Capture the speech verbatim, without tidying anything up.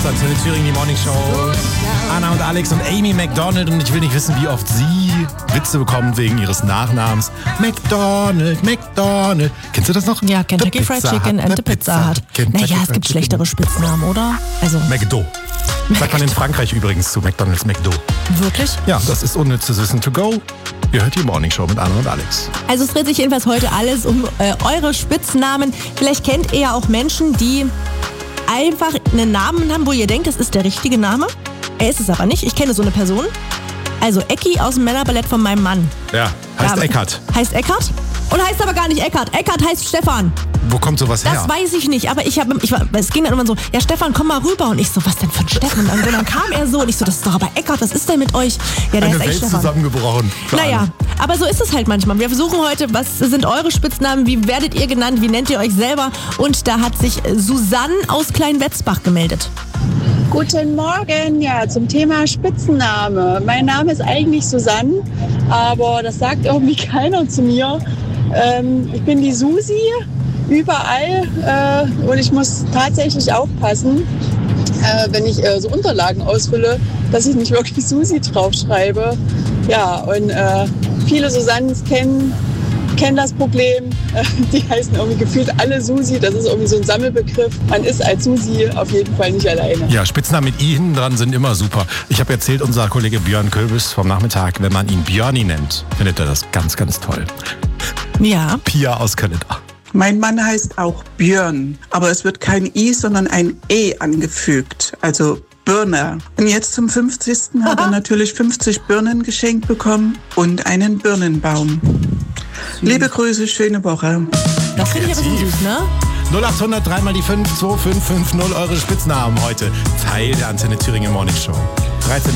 Antenne Thüringen, die Morning Show. Anna und Alex und Amy McDonald. Und ich will nicht wissen, wie oft sie Witze bekommt wegen ihres Nachnamens. McDonald, McDonald. Kennst du das noch? Ja, Kentucky Fried Chicken and the Pizza Hut. Naja, es gibt schlechtere Spitznamen, oder? Also McDo. Sagt man in Frankreich übrigens zu McDonald's McDo. Wirklich? Ja, das ist unnützes Wissen to go. Ihr hört die Morning Show mit Anna und Alex. Also es dreht sich jedenfalls heute alles um äh, eure Spitznamen. Vielleicht kennt ihr ja auch Menschen, die einfach einen Namen haben, wo ihr denkt, das ist der richtige Name. Er ist es aber nicht. Ich kenne so eine Person. Also Ecki aus dem Männerballett von meinem Mann. Ja, heißt Ja, Eckart. Heißt Eckart? Und heißt aber gar nicht Eckart. Eckart heißt Stefan. Wo kommt sowas her? Das weiß ich nicht, aber ich habe, ich war, es ging dann irgendwann so, ja Stefan, komm mal rüber. Und ich so, was denn für ein Stefan? Und dann kam er so und ich so, das ist doch aber Eckart, was ist denn mit euch? Ja, der Eine ist echt Welt Stefan. zusammengebrochen. Naja, aber so ist es halt manchmal. Wir versuchen heute, was sind eure Spitznamen, wie werdet ihr genannt, wie nennt ihr euch selber? Und da hat sich Susanne aus Kleinwetzbach gemeldet. Guten Morgen, ja, zum Thema Spitzname. Mein Name ist eigentlich Susanne, aber das sagt irgendwie keiner zu mir. Ähm, ich bin die Susi, überall, äh, und ich muss tatsächlich aufpassen, äh, wenn ich äh, so Unterlagen ausfülle, dass ich nicht wirklich Susi draufschreibe. Ja, und äh, viele Susannens kennen, kennen das Problem. Äh, die heißen irgendwie gefühlt alle Susi. Das ist irgendwie so ein Sammelbegriff. Man ist als Susi auf jeden Fall nicht alleine. Ja, Spitznamen mit I hinten dran sind immer super. Ich habe erzählt, unser Kollege Björn Köbis vom Nachmittag, wenn man ihn Björni nennt, findet er das ganz, ganz toll. Ja. Pia aus Köln. Mein Mann heißt auch Björn, aber es wird kein I, sondern ein E angefügt, also Birner. Und jetzt zum fünfzigsten hat er natürlich fünfzig Birnen geschenkt bekommen und einen Birnenbaum. Liebe Grüße, schöne Woche. Das finde ich aber so süß, ne? null acht hundert drei mal die fünf zwei fünf fünf null eure Spitznamen heute. Teil der Antenne Thüringen Morning Show. dreizehn